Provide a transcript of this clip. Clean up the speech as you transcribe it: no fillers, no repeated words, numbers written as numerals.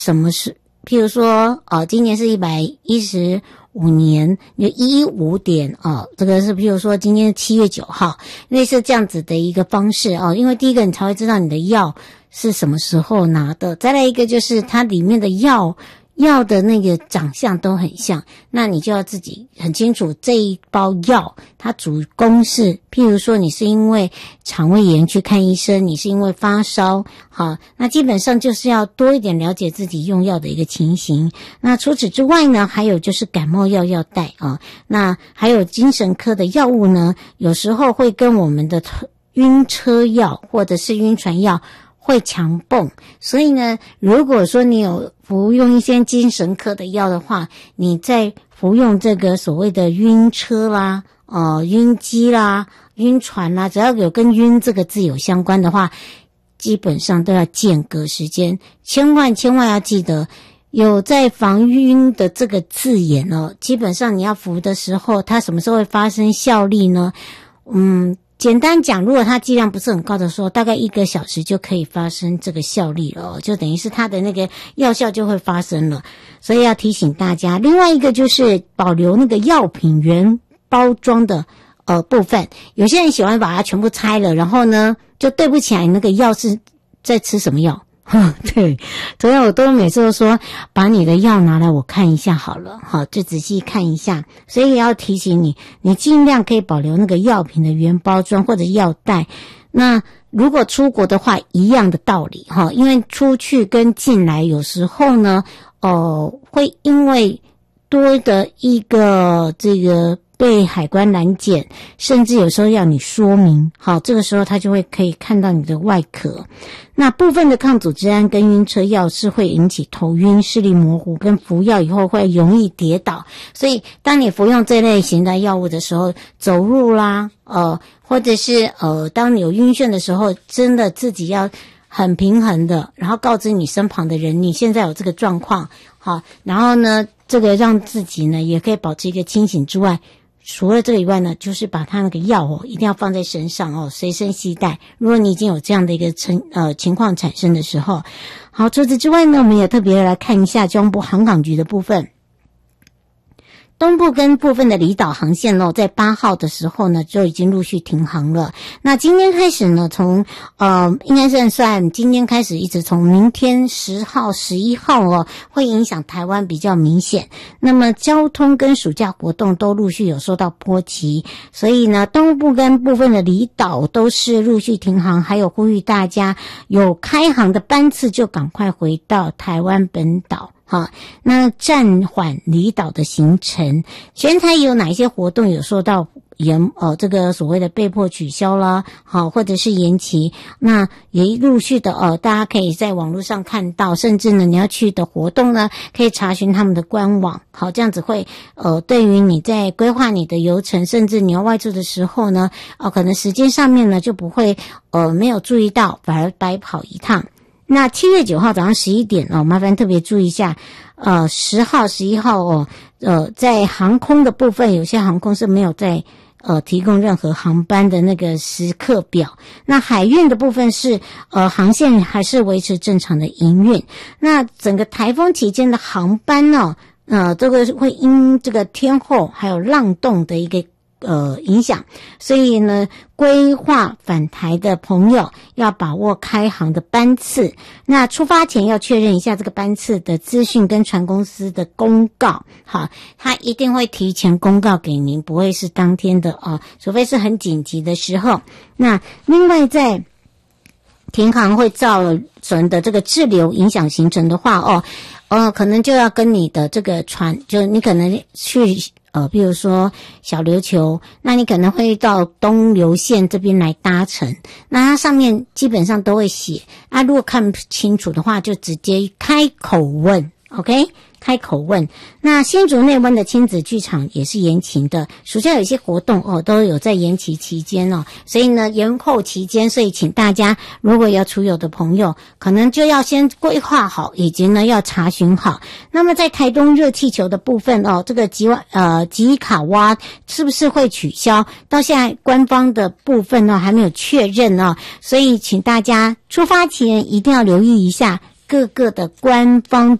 什么是，譬如说今年是115年，有15点这个是譬如说今天7月9号，类似这样子的一个方式因为第一个你才会知道你的药是什么时候拿的，再来一个就是它里面的药的那个长相都很像，那你就要自己很清楚这一包药它主攻是，譬如说你是因为肠胃炎去看医生，你是因为发烧，好，那基本上就是要多一点了解自己用药的一个情形。那除此之外呢，还有就是感冒药要带那还有精神科的药物呢，有时候会跟我们的晕车药或者是晕船药会强蹦，所以呢，如果说你有服用一些精神科的药的话，你在服用这个所谓的晕车啦、晕机啦、晕船啦，只要有跟晕这个字有相关的话，基本上都要间隔时间，千万要记得有在防晕的这个字眼基本上你要服的时候，它什么时候会发生效力呢？简单讲，如果它剂量不是很高的时候，大概1个小时就可以发生这个效力了就等于是它的那个药效就会发生了，所以要提醒大家。另外一个就是保留那个药品原包装的部分，有些人喜欢把它全部拆了，然后呢就对不起来那个药是在吃什么药对，所以我都每次都说把你的药拿来我看一下好了，好，就仔细看一下。所以也要提醒你，你尽量可以保留那个药品的原包装或者药袋。那如果出国的话，一样的道理因为出去跟进来有时候呢会因为多的一个这个被海关拦检，甚至有时候要你说明，好，这个时候他就会可以看到你的外壳。那部分的抗组织胺跟晕车药是会引起头晕、视力模糊，跟服药以后会容易跌倒，所以当你服用这类型的药物的时候，走路啦或者是当你有晕眩的时候，真的自己要很平衡的，然后告知你身旁的人你现在有这个状况，好，然后呢这个让自己呢也可以保持一个清醒之外，除了这个以外呢，就是把它那个药一定要放在身上随身携带。如果你已经有这样的一个情况产生的时候，好，除此之外呢，我们也特别来看一下交通部航港局的部分。东部跟部分的离岛航线在8号的时候呢就已经陆续停航了。那今天开始呢，从应该是算今天开始，一直从明天10号、11号会影响台湾比较明显。那么交通跟暑假活动都陆续有受到波及，所以呢，东部跟部分的离岛都是陆续停航，还有呼吁大家有开航的班次就赶快回到台湾本岛。好，那暂缓离岛的行程，全台有哪一些活动有受到这个所谓的被迫取消啦，好，或者是延期，那也陆续的大家可以在网络上看到，甚至呢你要去的活动呢可以查询他们的官网，好，这样子会对于你在规划你的游程，甚至你要外出的时候呢可能时间上面呢就不会没有注意到，反而白跑一趟。那7月9号早上11点麻烦特别注意一下10号、11号在航空的部分，有些航空是没有在提供任何航班的那个时刻表。那海运的部分是航线还是维持正常的营运。那整个台风期间的航班这个会因这个天候还有浪动的一个影响，所以呢规划返台的朋友要把握开航的班次，那出发前要确认一下这个班次的资讯跟船公司的公告，好，他一定会提前公告给您，不会是当天的除非是很紧急的时候。那另外在停航会造成的这个滞留影响行程的话可能就要跟你的这个船，就你可能去比如说小琉球，那你可能会到东流线这边来搭乘，那它上面基本上都会写如果看不清楚的话就直接开口问 OK， 开口问。那新竹内湾的亲子剧场也是延期的，暑假有一些活动都有在延期期间所以呢延后期间，所以请大家如果要出游的朋友可能就要先规划好，以及呢要查询好。那么在台东热气球的部分这个吉卡蛙是不是会取消，到现在官方的部分还没有确认所以请大家出发前一定要留意一下各个的官方